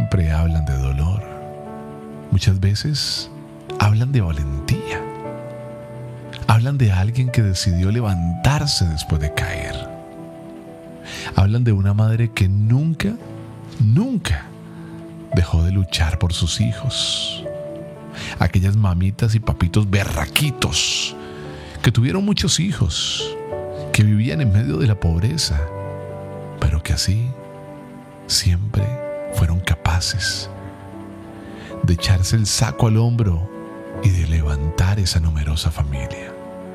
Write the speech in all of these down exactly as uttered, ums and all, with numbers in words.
siempre hablan de dolor. Muchas veces hablan de valentía. Hablan de alguien que decidió levantarse después de caer. Hablan de una madre que nunca, nunca dejó de luchar por sus hijos. Aquellas mamitas y papitos berraquitos que tuvieron muchos hijos, que vivían en medio de la pobreza, pero que así siempre fueron capaces de echarse el saco al hombro y de levantar esa numerosa familia.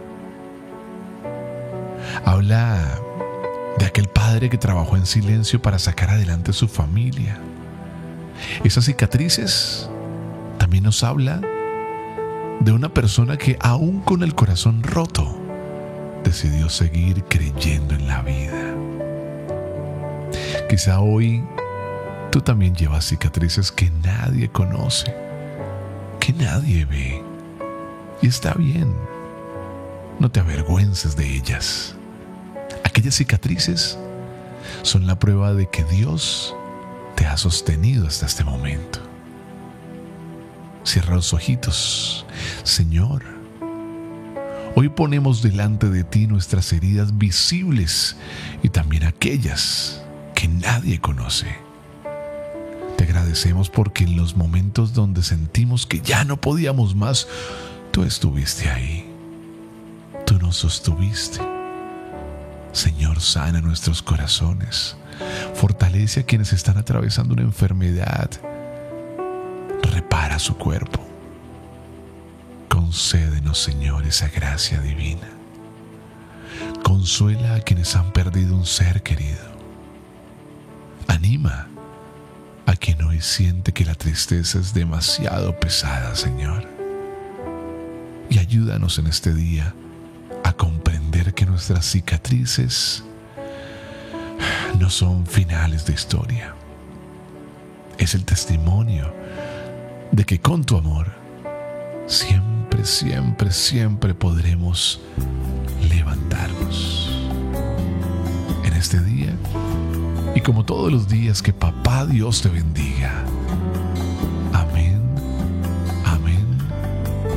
Habla de aquel padre que trabajó en silencio para sacar adelante su familia. Esas cicatrices también nos habla de una persona que, aún con el corazón roto, decidió seguir creyendo en la vida. Quizá hoy tú también llevas cicatrices que nadie conoce, que nadie ve. Y está bien, no te avergüences de ellas. Aquellas cicatrices son la prueba de que Dios te ha sostenido hasta este momento. Cierra los ojitos. Señor, hoy ponemos delante de ti nuestras heridas visibles y también aquellas que nadie conoce. Te agradecemos porque en los momentos donde sentimos que ya no podíamos más, tú estuviste ahí. Tú nos sostuviste. Señor, sana nuestros corazones. Fortalece a quienes están atravesando una enfermedad. Repara su cuerpo. Concédenos, Señor, esa gracia divina. Consuela a quienes han perdido un ser querido. Anima a quien hoy siente que la tristeza es demasiado pesada, Señor. Y ayúdanos en este día a comprender que nuestras cicatrices no son finales de historia. Es el testimonio de que con tu amor siempre, siempre, siempre podremos levantarnos. En este día, y como todos los días, que Papá Dios te bendiga